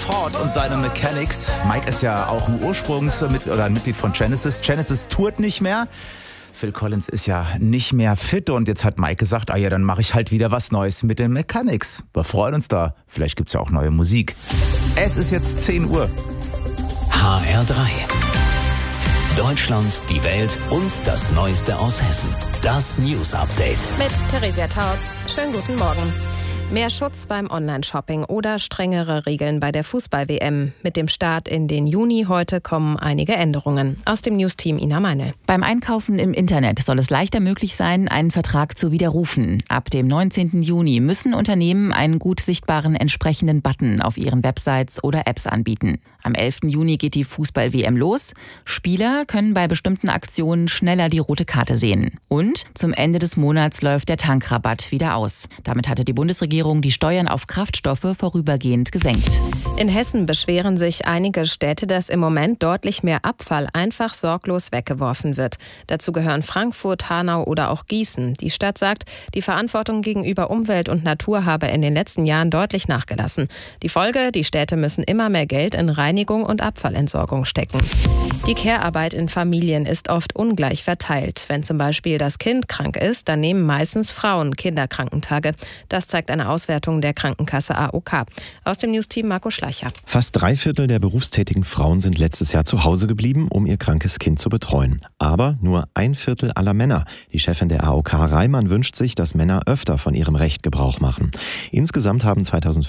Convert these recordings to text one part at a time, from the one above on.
Ford und seine Mechanics. Mike ist ja auch ein Mitglied von Genesis. Genesis tourt nicht mehr. Phil Collins ist ja nicht mehr fit und jetzt hat Mike gesagt, dann mache ich halt wieder was Neues mit den Mechanics. Wir freuen uns da. Vielleicht gibt es ja auch neue Musik. Es ist jetzt 10 Uhr. HR3. Deutschland, die Welt und das Neueste aus Hessen. Das News Update. Mit Theresia Tautz. Schönen guten Morgen. Mehr Schutz beim Online-Shopping oder strengere Regeln bei der Fußball-WM. Mit dem Start in den Juni heute kommen einige Änderungen. Aus dem News-Team Ina Meinl. Beim Einkaufen im Internet soll es leichter möglich sein, einen Vertrag zu widerrufen. Ab dem 19. Juni müssen Unternehmen einen gut sichtbaren entsprechenden Button auf ihren Websites oder Apps anbieten. Am 11. Juni geht die Fußball-WM los. Spieler können bei bestimmten Aktionen schneller die rote Karte sehen. Und zum Ende des Monats läuft der Tankrabatt wieder aus. Damit hatte die Bundesregierung die Steuern auf Kraftstoffe vorübergehend gesenkt. In Hessen beschweren sich einige Städte, dass im Moment deutlich mehr Abfall einfach sorglos weggeworfen wird. Dazu gehören Frankfurt, Hanau oder auch Gießen. Die Stadt sagt, die Verantwortung gegenüber Umwelt und Natur habe in den letzten Jahren deutlich nachgelassen. Die Folge, die Städte müssen immer mehr Geld in Reinigung und Abfallentsorgung stecken. Die Care-Arbeit in Familien ist oft ungleich verteilt. Wenn zum Beispiel das Kind krank ist, dann nehmen meistens Frauen Kinderkrankentage. Das zeigt eine Auswertung der Krankenkasse AOK. Aus dem News-Team Marco Schleicher. Fast 3/4 der berufstätigen Frauen sind letztes Jahr zu Hause geblieben, um ihr krankes Kind zu betreuen. Aber nur 1/4 aller Männer. Die Chefin der AOK Reimann wünscht sich, dass Männer öfter von ihrem Recht Gebrauch machen. Insgesamt haben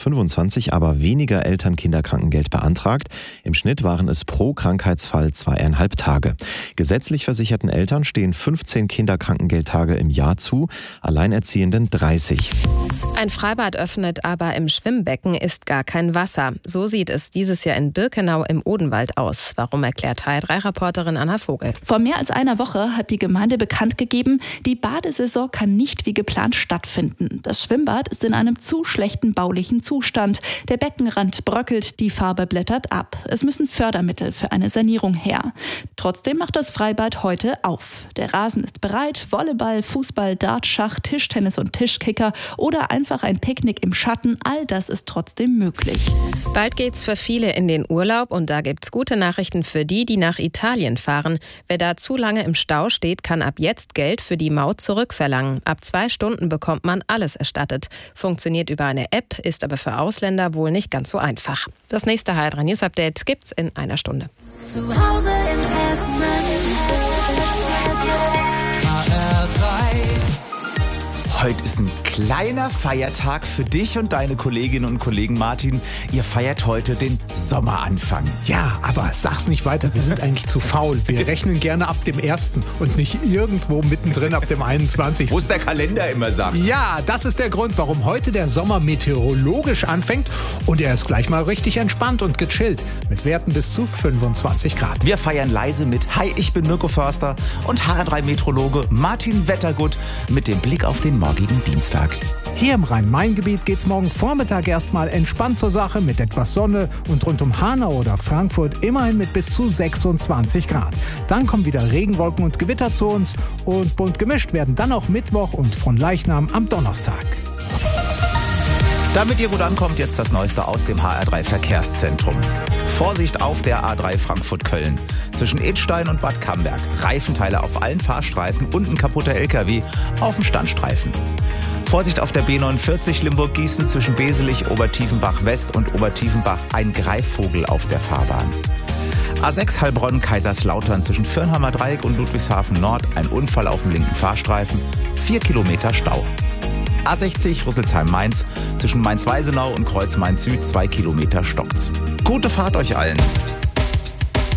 2025 aber weniger Eltern Kinderkrankengeld beantragt. Im Schnitt waren es pro Krankheitsfall 2,5 Tage. Gesetzlich versicherten Eltern stehen 15 Kinderkrankengeldtage im Jahr zu, Alleinerziehenden 30. Ein Freibad öffnet, aber im Schwimmbecken ist gar kein Wasser. So sieht es dieses Jahr in Birkenau im Odenwald aus. Warum, erklärt HR3-Reporterin Anna Vogel. Vor mehr als einer Woche hat die Gemeinde bekannt gegeben, die Badesaison kann nicht wie geplant stattfinden. Das Schwimmbad ist in einem zu schlechten baulichen Zustand. Der Beckenrand bröckelt, die Farbe blättert ab. Es müssen Fördermittel für eine Sanierung her. Trotzdem macht das Freibad heute auf. Der Rasen ist bereit, Volleyball, Fußball, Dart, Schach, Tischtennis und Tischkicker oder einfach ein Picknick im Schatten, all das ist trotzdem möglich. Bald geht's für viele in den Urlaub und da gibt's gute Nachrichten für die, die nach Italien fahren. Wer da zu lange im Stau steht, kann ab jetzt Geld für die Maut zurückverlangen. Ab 2 Stunden bekommt man alles erstattet. Funktioniert über eine App, ist aber für Ausländer wohl nicht ganz so einfach. Das nächste HR3 News Update gibt's in einer Stunde. Zu Hause in Hessen. Heute ist ein kleiner Feiertag für dich und deine Kolleginnen und Kollegen. Martin, ihr feiert heute den Sommeranfang. Ja, aber sag's nicht weiter, wir sind eigentlich zu faul. Wir rechnen gerne ab dem 1. und nicht irgendwo mittendrin ab dem 21. Wo es der Kalender immer sagt. Ja, das ist der Grund, warum heute der Sommer meteorologisch anfängt und er ist gleich mal richtig entspannt und gechillt mit Werten bis zu 25 Grad. Wir feiern leise mit Hi, ich bin Mirko Förster und HR3-Meteorologe Martin Wettergut mit dem Blick auf den morgigen Dienstag. Hier im Rhein-Main-Gebiet geht's morgen Vormittag erstmal entspannt zur Sache mit etwas Sonne und rund um Hanau oder Frankfurt immerhin mit bis zu 26 Grad. Dann kommen wieder Regenwolken und Gewitter zu uns und bunt gemischt werden dann auch Mittwoch und von Leichnam am Donnerstag. Damit ihr gut ankommt, jetzt das Neueste aus dem HR3 Verkehrszentrum. Vorsicht auf der A3 Frankfurt-Köln. Zwischen Idstein und Bad Camberg. Reifenteile auf allen Fahrstreifen und ein kaputter LKW auf dem Standstreifen. Vorsicht auf der B49 Limburg-Gießen zwischen Beselich, Obertiefenbach West und Obertiefenbach. Ein Greifvogel auf der Fahrbahn. A6 Heilbronn Kaiserslautern zwischen Firnheimer Dreieck und Ludwigshafen Nord. Ein Unfall auf dem linken Fahrstreifen. 4 Kilometer Stau. A60 Rüsselsheim-Mainz zwischen Mainz-Weisenau und Kreuz-Mainz-Süd 2 Kilometer stockt's. Gute Fahrt euch allen!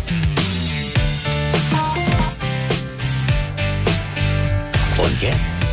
Und jetzt